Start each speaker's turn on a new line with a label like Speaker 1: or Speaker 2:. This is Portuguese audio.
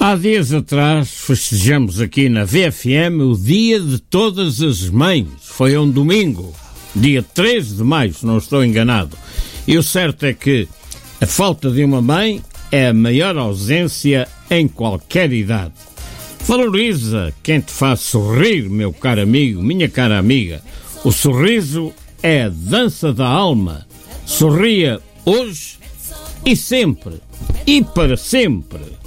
Speaker 1: Há dias atrás festejamos aqui na VFM o Dia de Todas as Mães. Foi um domingo, dia 13 de maio, se não estou enganado. E o certo é que a falta de uma mãe é a maior ausência em qualquer idade. Valoriza quem te faz sorrir, meu caro amigo, minha cara amiga. O sorriso é a dança da alma. Sorria hoje e sempre. E para sempre.